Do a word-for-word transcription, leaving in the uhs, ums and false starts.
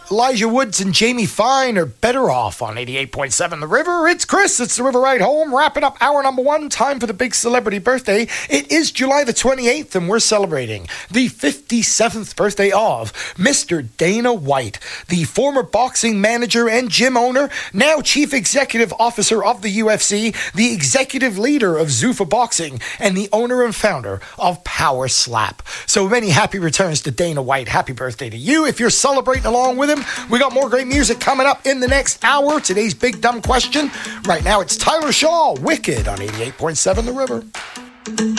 Elijah Woods and Jamie Fine are better off on eighty-eight point seven The River. It's Chris. It's The River Ride Home. Wrapping up hour number one. Time for the big celebrity birthday. It is July the twenty-eighth, and we're celebrating the fifty-seventh birthday of Mister Dana White, the former boxing manager and gym owner, now chief executive officer of the U F C, the executive leader of Zuffa Boxing, and the owner and founder of Power Slap. So many happy returns to Dana White. Happy birthday to you. If you're celebrating along with him, we got more great music coming up in the next hour. Today's big dumb question. Right now it's Tyler Shaw, Wicked on eighty-eight point seven The River.